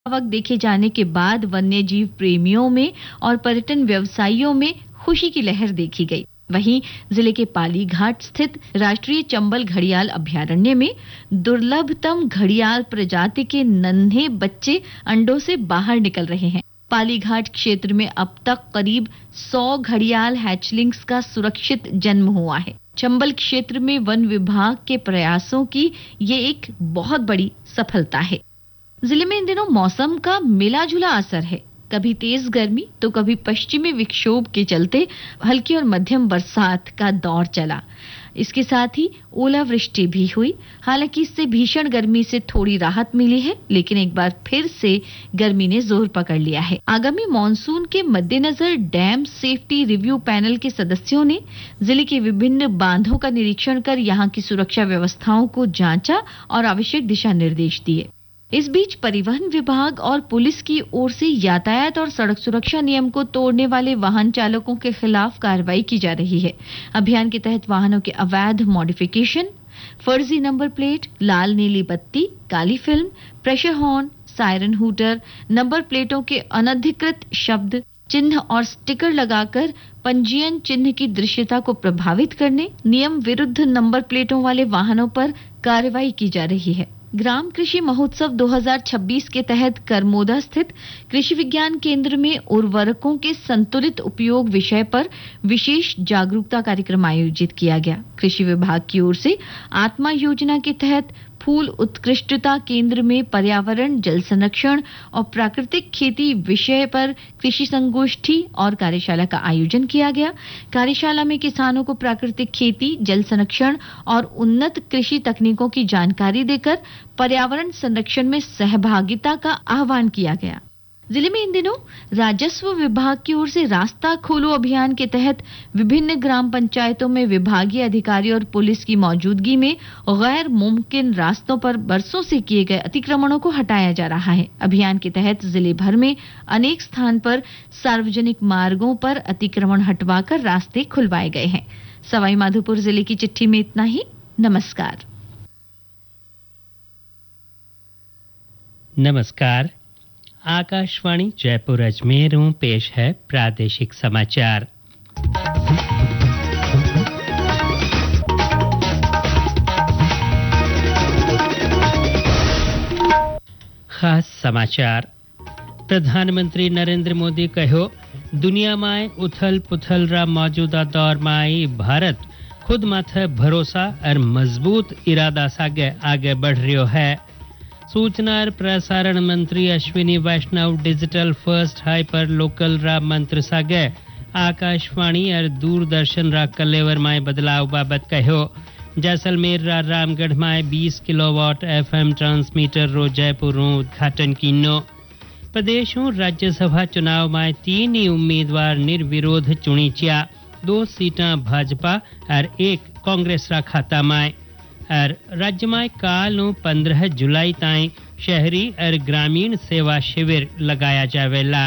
आवक देखे जाने के बाद वन्य जीव प्रेमियों में और पर्यटन व्यवसायियों में खुशी की लहर देखी गई। वहीं जिले के पाली घाट स्थित राष्ट्रीय चंबल घड़ियाल अभयारण्य में दुर्लभतम घड़ियाल प्रजाति के नन्हे बच्चे अंडों से बाहर निकल रहे हैं। पाली घाट क्षेत्र में अब तक करीब 100 घड़ियाल हैचलिंग्स का सुरक्षित जन्म हुआ है। चंबल क्षेत्र में वन विभाग के प्रयासों की ये एक बहुत बड़ी सफलता है। जिले में इन दिनों मौसम का मिला जुला असर है। कभी तेज गर्मी तो कभी पश्चिमी विक्षोभ के चलते हल्की और मध्यम बरसात का दौर चला। इसके साथ ही ओलावृष्टि भी हुई। हालांकि इससे भीषण गर्मी से थोड़ी राहत मिली है, लेकिन एक बार फिर से गर्मी ने जोर पकड़ लिया है। आगामी मॉनसून के मद्देनजर डैम सेफ्टी रिव्यू पैनल के सदस्यों ने जिले के विभिन्न बांधों का निरीक्षण कर यहां की सुरक्षा व्यवस्थाओं को जांचा और आवश्यक दिशा निर्देश दिए। इस बीच परिवहन विभाग और पुलिस की ओर से यातायात और सड़क सुरक्षा नियम को तोड़ने वाले वाहन चालकों के खिलाफ कार्रवाई की जा रही है। अभियान के तहत वाहनों के अवैध मॉडिफिकेशन, फर्जी नंबर प्लेट, लाल नीली बत्ती, काली film, pressure horn, siren hooter, number प्लेटों के अनधिकृत शब्द, चिन्ह और स्टिकर लगाकर पंजीयन चिन्ह की दृश्यता को प्रभावित करने, नियम विरुद्ध नंबर प्लेटों वाले वाहनों पर कार्रवाई की जा रही है। ग्राम कृषि महोत्सव 2026 के तहत करमोदा स्थित कृषि विज्ञान केंद्र में उर्वरकों के संतुलित उपयोग विषय पर विशेष जागरूकता कार्यक्रम आयोजित किया गया। कृषि विभाग की ओर से आत्मा योजना के तहत फूल उत्कृष्टता केंद्र में पर्यावरण, जल संरक्षण और प्राकृतिक खेती विषय पर कृषि संगोष्ठी और कार्यशाला का आयोजन किया गया। कार्यशाला में किसानों को प्राकृतिक खेती, जल संरक्षण और उन्नत कृषि तकनीकों की जानकारी देकर पर्यावरण संरक्षण में सहभागिता का आह्वान किया गया। जिले में इन दिनों राजस्व विभाग की ओर से रास्ता खोलो अभियान के तहत विभिन्न ग्राम पंचायतों में विभागीय अधिकारी और पुलिस की मौजूदगी में गैर मुमकिन रास्तों पर बरसों से किए गए अतिक्रमणों को हटाया जा रहा है। अभियान के तहत जिले भर में अनेक स्थान पर सार्वजनिक मार्गों पर अतिक्रमण हटवाकर रास्ते खुलवाए गए हैं। सवाई माधोपुर जिले की चिट्ठी में इतना ही। नमस्कार। नमस्कार। आकाशवाणी जयपुर अजमेर में पेश है प्रादेशिक समाचार। खास समाचार। प्रधानमंत्री नरेंद्र मोदी कहो, दुनिया में उथल पुथल रा मौजूदा दौर में भारत खुद माथे भरोसा और मजबूत इरादा सागे आगे बढ़ रहा है। सूचना और प्रसारण मंत्री अश्विनी वैष्णव डिजिटल फर्स्ट हाइपर लोकल रा मंत्र सागे आकाशवाणी और दूरदर्शन रा कलेवर में बदलाव बाबत कहो। जैसलमेर रा रामगढ़ में 20 किलोवाट एफएम ट्रांसमीटर रो जयपुर उद्घाटन कीनो। प्रदेशों राज्यसभा चुनाव में 3 ही उम्मीदवार निर्विरोध चुनीचिया। 2 सीटां भाजपा और 1 कांग्रेस रा खाता में। और राज्य में काल 15 जुलाई ताई शहरी और ग्रामीण सेवा शिविर लगाया जावेला।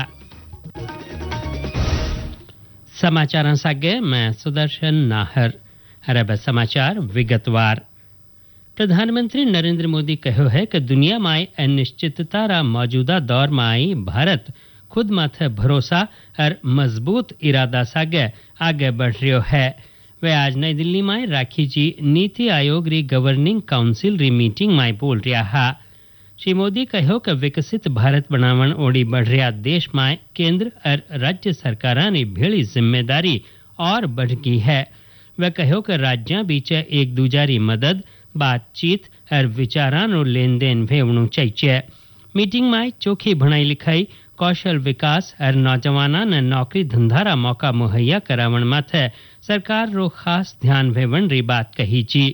समाचार सागे मैं सुदर्शन नाहर। अरब समाचार विगतवार। प्रधानमंत्री नरेंद्र मोदी कहो है कि दुनिया में अनिश्चितता रा मौजूदा दौर में भारत खुद माथे भरोसा और मजबूत इरादा सागे आगे बढ़ रहा है। वे आज नई दिल्ली में राखी जी नीति आयोग री गवर्निंग काउंसिल री मीटिंग में बोल रहा है। श्री मोदी कहो कि विकसित भारत बनावन ओड़ी बढ़ रहा देश में केंद्र और राज्य सरकारां री भेड़ी जिम्मेदारी और बढ़ गई है। वे कहो कि राज्यां बीच एक दूजारी मदद, बातचीत और विचारां रो लेन देन भेवणु चाहिए। मीटिंग में चोखी भणाई लिखाई, कौशल विकास और नौजवाना ने नौकरी धंधारा मौका मुहैया करावण माथे सरकार रो खास ध्यान भेवण री बात कही जी।